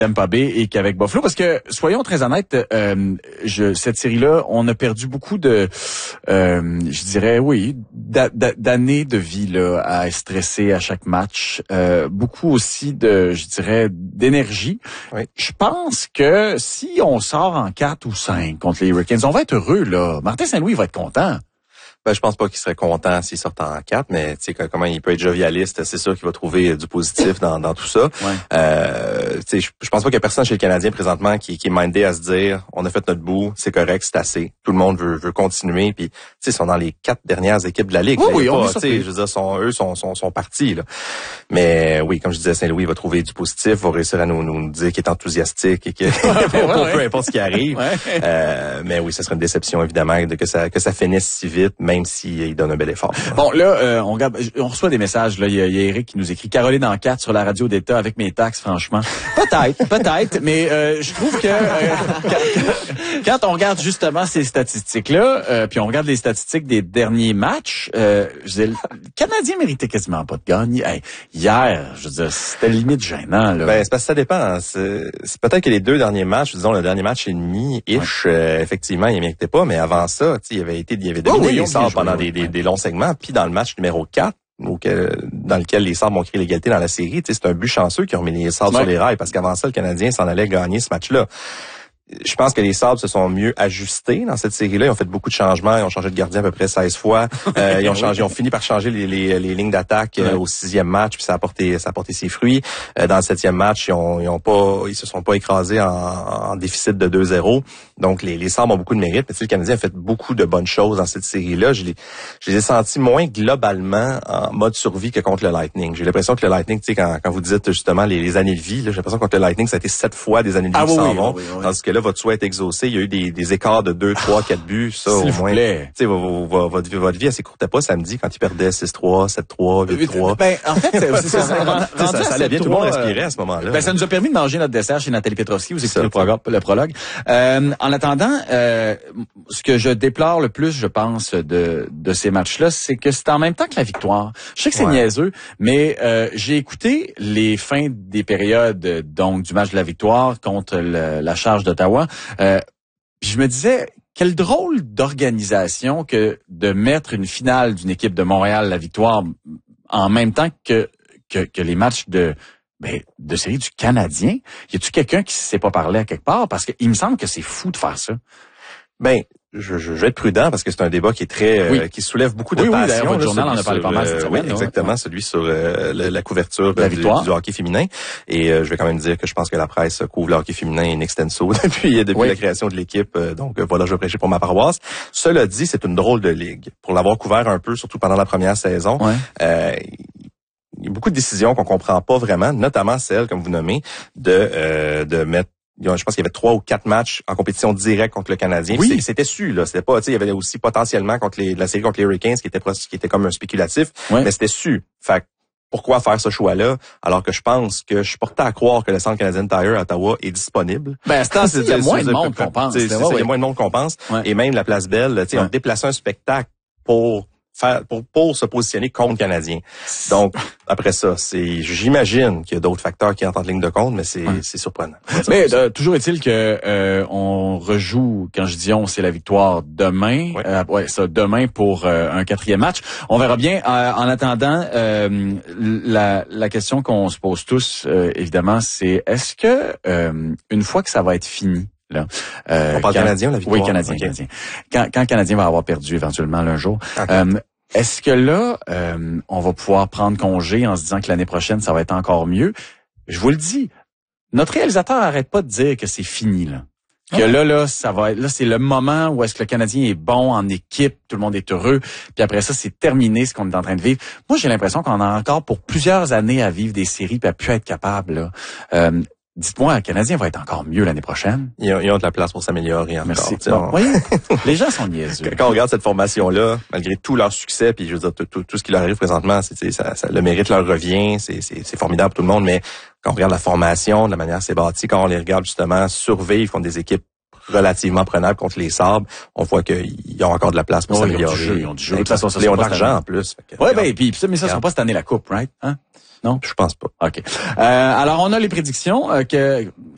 Tampa Bay et qu'avec Buffalo, parce que soyons très honnêtes, cette série-là, on a perdu beaucoup de, je dirais d'années de vie là à stresser à chaque match, beaucoup aussi de, je dirais, d'énergie. Oui. Je pense que si on sort en 4 ou 5 contre les Hurricanes, on va être heureux là. Martin Saint-Louis va être content. Ben, je pense pas qu'il serait content s'il sortait en 4, mais tu sais comment il peut être jovialiste, c'est sûr qu'il va trouver du positif dans tout ça. Ouais. Tu sais, je pense pas qu'il y a personne chez le Canadien présentement qui est mindé à se dire on a fait notre bout, c'est correct, c'est assez. Tout le monde veut continuer, puis tu sais, ils sont dans les 4 dernières équipes de la ligue. Oui, là, on tu sais, je veux dire, sont partis là. Mais oui, comme je disais, Saint-Louis va trouver du positif, va réussir à nous dire qu'il est enthousiastique et que pour peu importe ce qui arrive. Ouais. Mais oui, ça serait une déception évidemment que ça finisse si vite. Même s'il donne un bel effort. Bon, là, on reçoit des messages. Là, il y a Eric qui nous écrit Caroline en 4 sur la radio d'État avec mes taxes, franchement. Peut-être, mais je trouve que quand on regarde justement ces statistiques-là, puis on regarde les statistiques des derniers matchs, le Canadien méritait quasiment pas de gagner. Hey, hier, je veux dire, c'était limite gênant. Là. Ben, c'est parce que ça dépend. C'est peut-être que les 2 derniers matchs, disons le dernier match et demi, effectivement, il méritait pas, mais avant ça, il avait dominé les Sabres pendant des longs segments, puis dans le match numéro 4, dans lequel les Sabres ont créé l'égalité dans la série, c'est un but chanceux qui ont mis les Sabres sur les rails, parce qu'avant ça, le Canadien s'en allait gagner ce match-là. Je pense que les Sabres se sont mieux ajustés dans cette série-là. Ils ont fait beaucoup de changements. Ils ont changé de gardien à peu près 16 fois. Ils ont fini par changer les lignes d'attaque au 6e match, puis ça a porté ses fruits. Dans le 7e match, ils se sont pas écrasés en déficit de 2-0. Donc les Sabres ont beaucoup de mérite. Mais le Canadien a fait beaucoup de bonnes choses dans cette série-là. Je les ai sentis moins globalement en mode survie que contre le Lightning. J'ai l'impression que le Lightning, tu sais, quand vous dites justement les années de vie, là, j'ai l'impression que contre le Lightning, ça a été 7 fois des années de vie qui s'en vont. Tandis que là, votre souhait est exaucé. Il y a eu des écarts de 2, 3, 4 buts. Ça, au moins. Tu sais, votre vie, elle s'écourtait pas samedi quand ils perdaient 6-3, 7-3, 8-3. Ben, en fait, ça allait bien. Tout le monde respirait à ce moment-là. Ben, ça nous a permis de manger notre dessert chez Nathalie Petrovski. Vous écoutez le prologue. En attendant, ce que je déplore le plus, je pense, de ces matchs-là, c'est que c'est en même temps que la victoire. Je sais que c'est niaiseux, mais j'ai écouté les fins des périodes donc du match de la victoire contre la Charge d'Ottawa. Puis je me disais, quelle drôle d'organisation que de mettre une finale d'une équipe de Montréal, la victoire, en même temps que les matchs de série du Canadien. Y a-tu quelqu'un qui s'est pas parlé à quelque part? Parce que il me semble que c'est fou de faire ça. Ben, je vais être prudent parce que c'est un débat qui est très qui soulève beaucoup de passion. Votre journal en a parlé pas mal cette semaine. Oui, exactement, celui sur la couverture du hockey féminin. Et je vais quand même dire que je pense que la presse couvre le hockey féminin in extenso depuis la création de l'équipe. Donc voilà, je vais prêcher pour ma paroisse. Cela dit, c'est une drôle de ligue. Pour l'avoir couvert un peu, surtout pendant la première saison, il y a beaucoup de décisions qu'on comprend pas vraiment, notamment celle, comme vous nommez, de mettre. Je pense qu'il y avait 3 ou 4 matchs en compétition directe contre le Canadien. Oui. C'était su, là. C'était pas, tu sais, il y avait aussi potentiellement la série contre les Hurricanes qui était comme un spéculatif. Mais c'était su. Fait pourquoi faire ce choix-là alors que je pense que je suis porté à croire que le Centre Canadien Tire à Ottawa est disponible. Ben, il y a moins de monde qu'on pense. Il y a moins de monde qu'on pense. Et même la Place Belle, tu sais, on déplaçait un spectacle pour se positionner contre le Canadien. Donc, après ça, j'imagine qu'il y a d'autres facteurs qui entrent en ligne de compte, mais c'est surprenant. Mais toujours est-il que on rejoue, quand je dis on, c'est la victoire demain. Demain pour un 4e match. On verra bien. En attendant, la question qu'on se pose tous, évidemment, c'est est-ce que une fois que ça va être fini, là, on parle Canadien, la victoire? Oui, Canadien. Quand le Canadien va avoir perdu éventuellement un jour, est-ce que là, on va pouvoir prendre congé en se disant que l'année prochaine, ça va être encore mieux? Je vous le dis, notre réalisateur arrête pas de dire que c'est fini, là. Que là, ça va être, là, c'est le moment où est-ce que le Canadien est bon en équipe, tout le monde est heureux, puis après ça, c'est terminé ce qu'on est en train de vivre. Moi, j'ai l'impression qu'on a encore pour plusieurs années à vivre des séries puis à plus être capable, là. Dites-moi, le Canadien va être encore mieux l'année prochaine. Ils ont de la place pour s'améliorer encore. Merci. Oui, les gens sont niaiseux. Quand on regarde cette formation-là, malgré tout leur succès, puis je veux dire tout ce qui leur arrive présentement, le mérite leur revient, c'est formidable pour tout le monde, mais quand on regarde la formation, de la manière c'est bâti, quand on les regarde justement survivre contre des équipes relativement prenables contre les Sabres, on voit qu'ils ont encore de la place pour s'améliorer. Ils ont du jeu. De toute façon, ils ont de l'argent en plus. Mais ça sera pas cette année la coupe, right? Hein? Non? Je pense pas. OK. Alors, on a les prédictions.